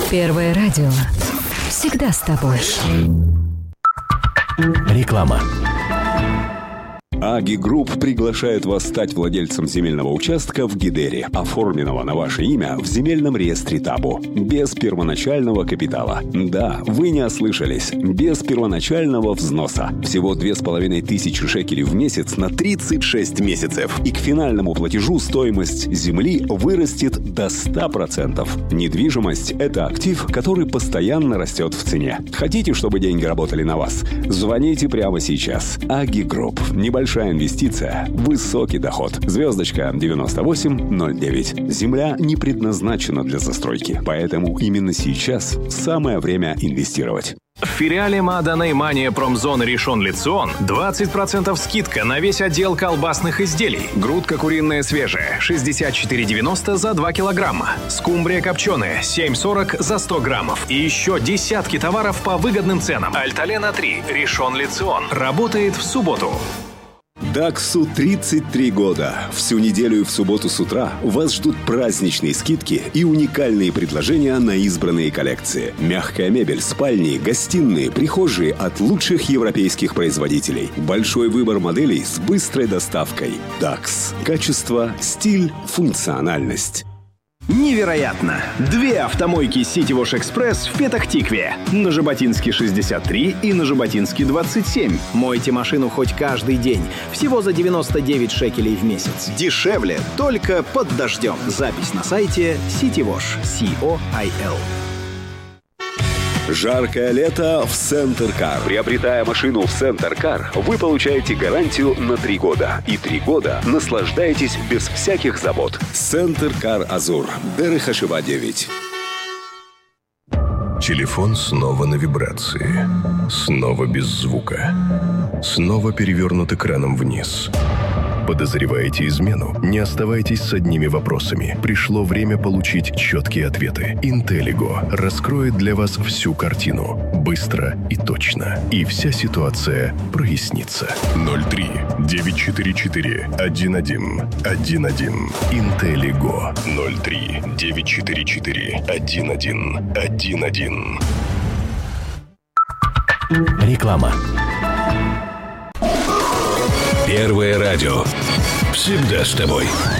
Первое радио. Всегда с тобой. Реклама. Аги Групп приглашает вас стать владельцем земельного участка в Гидере, оформленного на ваше имя в земельном реестре ТАБУ, без первоначального капитала. Да, вы не ослышались, без первоначального взноса. Всего 2500 шекелей в месяц на 36 месяцев. И к финальному платежу стоимость земли вырастет до 100%. Недвижимость – это актив, который постоянно растет в цене. Хотите, чтобы деньги работали на вас? Звоните прямо сейчас. Аги Групп. Небольшая инвестиция, высокий доход. Звездочка 9809. Земля не предназначена для застройки, поэтому именно сейчас самое время инвестировать. В филиале Мааданей Мания Промзон Ришон Лецион 20% скидка на весь отдел колбасных изделий. Грудка куриная свежая 64,90 за 2 килограмма. Скумбрия копченая 7,40 за 100 граммов. И еще десятки товаров по выгодным ценам. Альталена 3 Ришон Лецион работает в субботу. Даксу 33 года. Всю неделю и в субботу с утра вас ждут праздничные скидки и уникальные предложения на избранные коллекции. Мягкая мебель, спальни, гостиные, прихожие от лучших европейских производителей. Большой выбор моделей с быстрой доставкой. Дакс. Качество, стиль, функциональность. Невероятно! 2 автомойки City Wash Express в Петах-Тикве. На Жаботинске 63 и на Жаботинске 27. Мойте машину хоть каждый день. Всего за 99 шекелей в месяц. Дешевле только под дождем. Запись на сайте City Wash. C-O-I-L. Жаркое лето в Центр Кар. Приобретая машину в Центр Кар, вы получаете гарантию на 3 года. И 3 года наслаждаетесь без всяких забот. Центр Кар Азур. Дерех Ашива 9. Телефон снова на вибрации. Снова без звука. Снова перевернут экраном вниз. Подозреваете измену? Не оставайтесь с одними вопросами. Пришло время получить четкие ответы. Интеллиго раскроет для вас всю картину. Быстро и точно. И вся ситуация прояснится. 03-944-11-11. Интеллиго. 03-944-11-11. Реклама. Первое радио. Всегда с тобой.